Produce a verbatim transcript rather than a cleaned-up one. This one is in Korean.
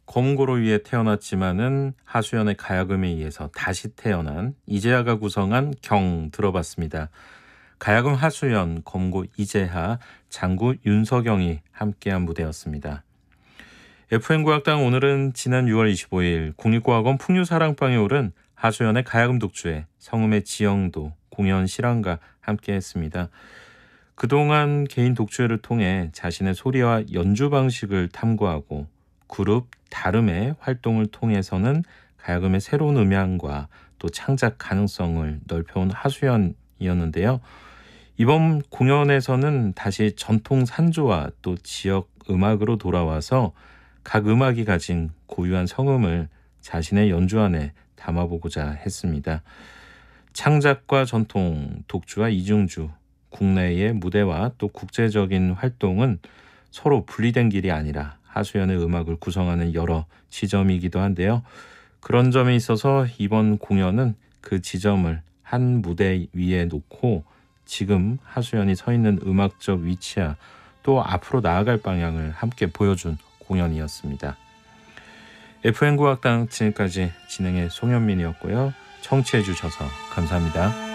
검고로 위해 태어났지만은 하수연의 가야금에 의해서 다시 태어난 이재하가 구성한 경 들어봤습니다. 가야금 하수연, 검고 이재하, 장구 윤석영이 함께한 무대였습니다. 에프엠 국악당 오늘은 지난 유월 이십오일 국립고학원 풍류사랑방에 오른 하수연의 가야금 독주에 성음의 지영도, 공연 실황과 함께했습니다. 그동안 개인 독주회를 통해 자신의 소리와 연주 방식을 탐구하고 그룹 다름의 활동을 통해서는 가야금의 새로운 음향과 또 창작 가능성을 넓혀온 하수연이었는데요. 이번 공연에서는 다시 전통 산조와 또 지역 음악으로 돌아와서 각 음악이 가진 고유한 성음을 자신의 연주 안에 담아보고자 했습니다. 창작과 전통, 독주와 이중주, 국내의 무대와 또 국제적인 활동은 서로 분리된 길이 아니라 하수연의 음악을 구성하는 여러 지점이기도 한데요. 그런 점에 있어서 이번 공연은 그 지점을 한 무대 위에 놓고 지금 하수연이 서 있는 음악적 위치와 또 앞으로 나아갈 방향을 함께 보여준 공연이었습니다. 에프엠 국악당 지금까지 진행의 송현민이었고요. 청취해 주셔서 감사합니다.